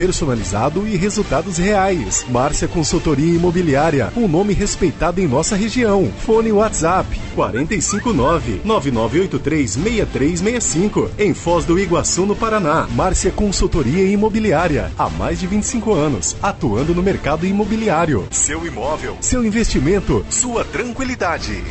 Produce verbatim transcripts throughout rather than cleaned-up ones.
Personalizado e resultados reais. Márcia Consultoria Imobiliária, um nome respeitado em nossa região. Fone WhatsApp quatro cinco nove, nove nove oito três, seis três seis cinco. Em Foz do Iguaçu, no Paraná. Márcia Consultoria Imobiliária, há mais de vinte e cinco anos, atuando no mercado imobiliário. Seu imóvel, seu investimento, sua tranquilidade.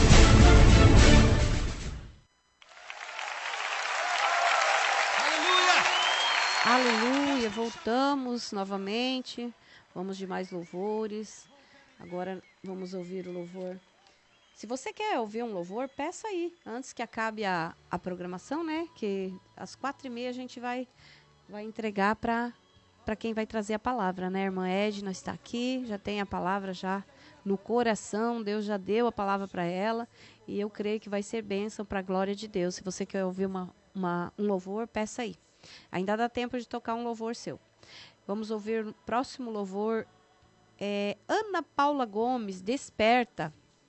Aleluia, voltamos novamente, vamos de mais louvores, agora vamos ouvir o louvor. Se você quer ouvir um louvor, peça aí, antes que acabe a, a programação, né, que às quatro e meia a gente vai, vai entregar para para quem vai trazer a palavra, né, a irmã Edna está aqui, já tem a palavra já no coração, Deus já deu a palavra para ela, e eu creio que vai ser bênção para a glória de Deus. Se você quer ouvir uma, uma, um louvor, peça aí. Ainda dá tempo de tocar um louvor seu. Vamos ouvir o próximo louvor. É Ana Paula Gomes, Desperta.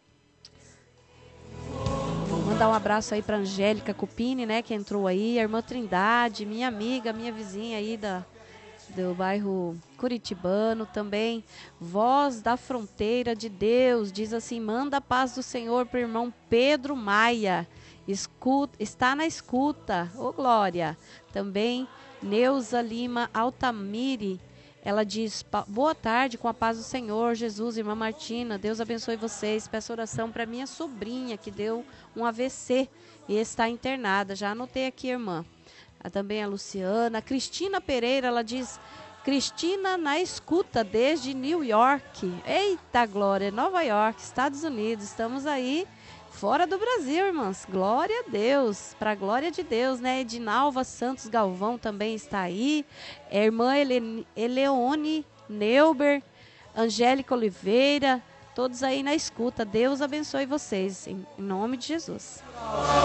Vou mandar um abraço aí para Angélica Cupini, né, que entrou aí. A irmã Trindade, minha amiga, minha vizinha aí da, do bairro Curitibano também. Voz da Fronteira de Deus, diz assim, manda a paz do Senhor para o irmão Pedro Maia. Escuta, está na escuta, ô glória. Também Neuza Lima Altamiri, ela diz, boa tarde, com a paz do Senhor, Jesus, irmã Martina, Deus abençoe vocês, peço oração para minha sobrinha, que deu um A V C e está internada, já anotei aqui, irmã. Também a Luciana, a Cristina Pereira, ela diz, Cristina na escuta desde New York, eita glória, Nova York, Estados Unidos, estamos aí, fora do Brasil, irmãs. Glória a Deus. Para a glória de Deus, né? Edinalva Santos Galvão também está aí. A irmã Ele, Eleone Neuber, Angélica Oliveira, todos aí na escuta. Deus abençoe vocês, em nome de Jesus.